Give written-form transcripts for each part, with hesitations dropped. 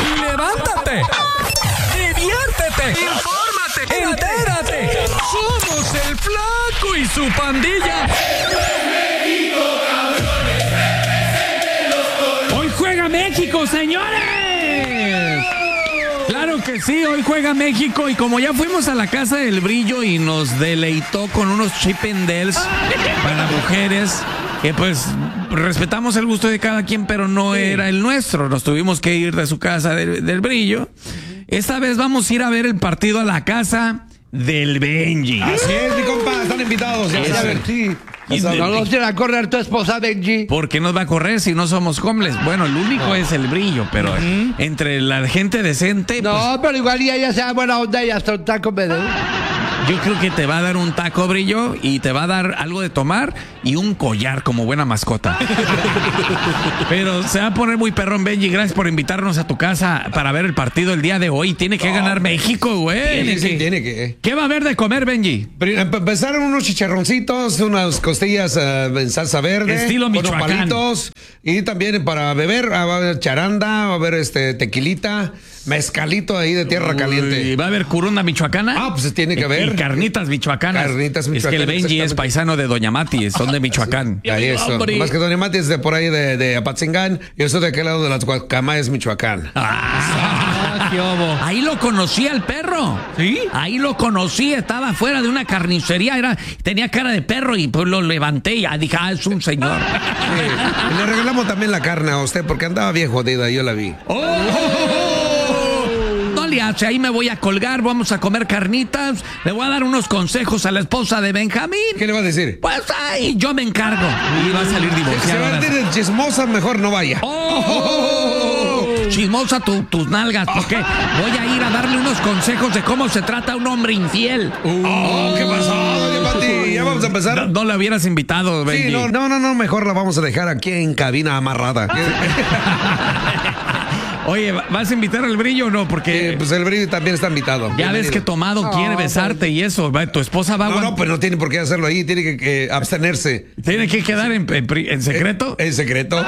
Levántate, diviértete, infórmate, entérate. Somos el Flaco y su pandilla. ¡Hoy juega México, señores! Claro que sí, hoy juega México y como ya fuimos a la casa del Brillo y nos deleitó con unos chip and dales para mujeres, que pues respetamos el gusto de cada quien, pero no era el nuestro. Nos tuvimos que ir de su casa del Brillo. Esta vez vamos a ir a ver el partido a la casa del Benji. Así es, mi compa, están invitados. Ya saben, sí. No nos irá a correr tu esposa, Benji. ¿Por qué nos va a correr si no somos homeless? Bueno, el único es el Brillo, pero entre la gente decente... No, pues, pero igual y ella sea buena onda y hasta un taco me dé. yo creo que te va a dar un taco, Brillo, y te va a dar algo de tomar y un collar como buena mascota. Pero se va a poner muy perrón, Benji. Gracias por invitarnos a tu casa para ver el partido el día de hoy. Tiene que ganar México, güey. Tiene que. ¿Qué va a haber de comer, Benji? Empezaron unos chicharroncitos, unas costillas en salsa verde. Estilo Michoacán. Unos palitos. Y también para beber, va a haber charanda, va a haber tequilita, mezcalito ahí de tierra caliente. ¿Y va a haber curunda michoacana? Ah, pues tiene que haber. Y carnitas michoacanas. Carnitas Es que el michoacanas, Benji es paisano de Doña Mati, son de Michoacán. Ahí eso. Más que Doña Mati es de por ahí de Apatzingán. Yo soy de aquel lado de las Guacamayas, Michoacán. ¿Qué obo? Ahí lo conocí al perro. ¿Sí? Ahí lo conocí, estaba fuera de una carnicería, tenía cara de perro y pues lo levanté y dije, es un señor. Sí. Y le regalamos también la carne a usted porque andaba bien jodida, yo la vi. No le hace, ahí me voy a colgar, vamos a comer carnitas, le voy a dar unos consejos a la esposa de Benjamín. ¿Qué le va a decir? Pues ahí yo me encargo. Y va a salir Si divorciado. va a tener chismosa, mejor no vaya. Chismosa tus nalgas, porque voy a ir a darle unos consejos de cómo se trata un hombre infiel. ¿Qué pasó, Doña Mati? Ya vamos a empezar. No le hubieras invitado, Benji. Sí, no, mejor la vamos a dejar aquí en cabina amarrada. Oye, ¿vas a invitar al Brillo o no? Porque Pues el Brillo también está invitado. ya ves que Tomado quiere besarte y eso. Tu esposa va a No, pues no tiene por qué hacerlo ahí, tiene que abstenerse. ¿Tiene que quedar en secreto? En secreto.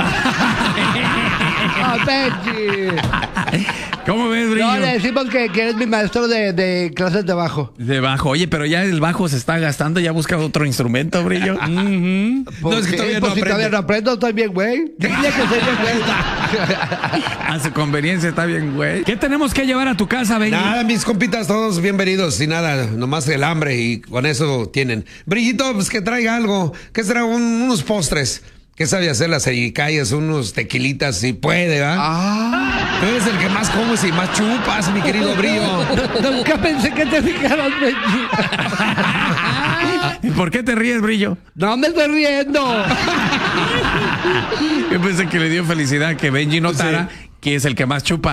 Benji. ¿Cómo ves, Brillo? No, le decimos que eres mi maestro de clases de bajo. De bajo. Oye, pero ya el bajo se está gastando, ya busca otro instrumento, Brillo. No, es que todavía no si todavía aprende. no aprendo, estoy bien, güey. Dile que soy bien, güey. A su conveniencia está bien, güey. ¿Qué tenemos que llevar a tu casa, Benji? Nada, mis compitas, todos bienvenidos y nada, nomás el hambre y con eso tienen. Brillito, pues que traiga algo, que será unos postres. ¿Qué sabe hacer las ericayas? Unos tequilitas, si puede, ¿va? Tú eres el que más comes y más chupas, mi querido Brillo. Nunca pensé que te fijaras, Benji. ¿Y por qué te ríes, Brillo? No me estoy riendo. Yo pensé que le dio felicidad que Benji notara que es el que más chupa.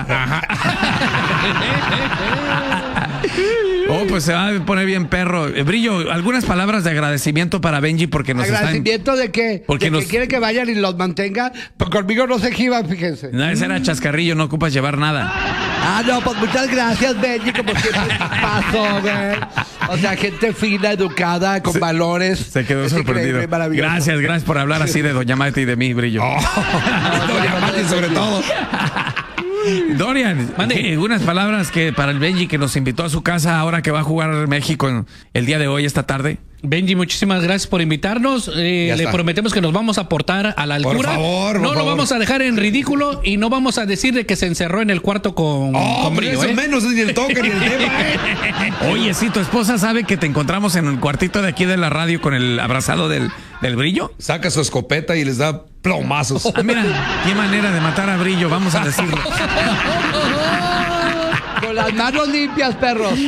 Pues se va a poner bien perro. Brillo, algunas palabras de agradecimiento para Benji porque nos ¿Agradecimiento de qué? Porque ¿De que quiere que vayan y los mantenga? Pues conmigo no se jiban, fíjense. No, ese era chascarrillo, no ocupas llevar nada. No, pues muchas gracias, Benji, como siempre pasó, güey. O sea, gente fina, educada, con valores. Se quedó Es sorprendido. increíble, maravilloso. Gracias por hablar así de Doña Mati y de mí, Brillo. Doña Mati sobre todo. Dorian, unas palabras que para el Benji que nos invitó a su casa ahora que va a jugar México el día de hoy, esta tarde. Benji, muchísimas gracias por invitarnos. Le prometemos que nos vamos a portar a la altura. Por favor, no lo vamos a dejar en ridículo y no vamos a decir de que se encerró en el cuarto con Brillo. Eso menos, ni el toque ni el tema. Oye, sí, tu esposa sabe que te encontramos en el cuartito de aquí de la radio con el abrazado del Brillo. Saca su escopeta y les da plomazos. Mira, qué manera de matar a Brillo, vamos a decirlo. Con las manos limpias, perros.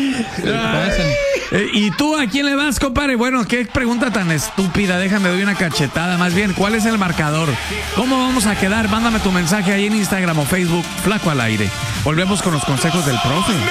¿Y tú a quién le vas, compadre? Bueno, qué pregunta tan estúpida. Déjame doy una cachetada. Más bien, ¿cuál es el marcador? ¿Cómo vamos a quedar? Mándame tu mensaje ahí en Instagram o Facebook, Flaco al Aire. Volvemos con los consejos del profe.